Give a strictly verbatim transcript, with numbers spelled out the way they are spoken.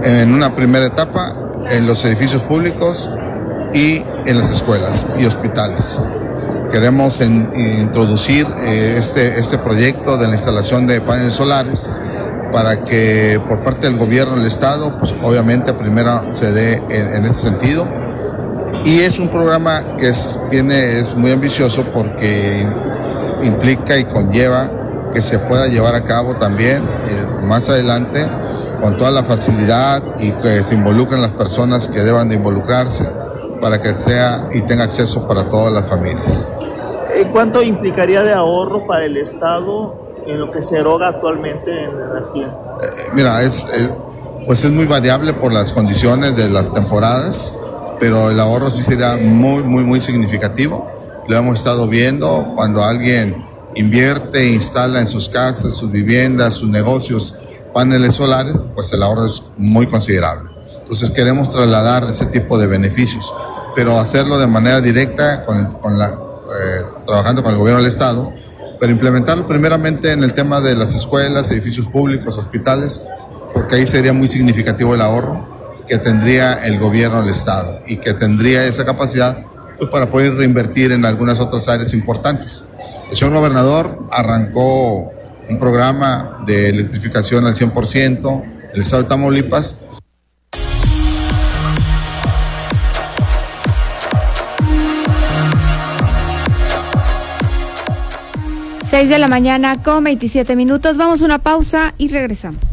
en una primera etapa en los edificios públicos y en las escuelas y hospitales. Queremos en, introducir eh, este, este proyecto de la instalación de paneles solares para que por parte del gobierno del estado, pues obviamente primero se dé en, en este sentido. Y es un programa que es, tiene, es muy ambicioso porque implica y conlleva que se pueda llevar a cabo también eh, más adelante con toda la facilidad y que se involucren las personas que deban de involucrarse para que sea y tenga acceso para todas las familias. ¿Cuánto implicaría de ahorro para el Estado en lo que se eroga actualmente en energía? Eh, mira, es, es, pues es muy variable por las condiciones de las temporadas, pero el ahorro sí sería muy, muy, muy significativo. Lo hemos estado viendo cuando alguien invierte e instala en sus casas, sus viviendas, sus negocios paneles solares, pues el ahorro es muy considerable. Entonces queremos trasladar ese tipo de beneficios, pero hacerlo de manera directa con, con la, eh, trabajando con el gobierno del estado, pero implementarlo primeramente en el tema de las escuelas, edificios públicos, hospitales, porque ahí sería muy significativo el ahorro que tendría el gobierno del estado y que tendría esa capacidad pues, para poder reinvertir en algunas otras áreas importantes. El señor gobernador arrancó un programa de electrificación al cien por ciento en el estado de Tamaulipas. seis de la mañana con veintisiete minutos. Vamos a una pausa y regresamos.